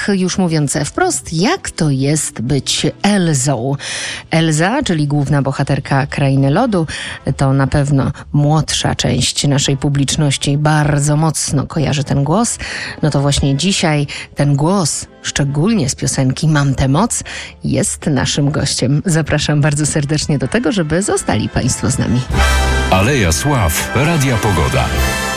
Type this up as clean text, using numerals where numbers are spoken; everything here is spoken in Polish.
już mówiąc wprost, jak to jest być Elzą. Elza, czyli główna bohaterka Krainy Lodu, to na pewno młodsza część naszej publiczności bardzo mocno kojarzy ten głos. No to właśnie dzisiaj ten głos, szczególnie z piosenki Mam tę moc, jest naszym gościem. Zapraszam bardzo serdecznie do tego, żeby zostali Państwo z nami. Aleja Sław, Radia Pogoda.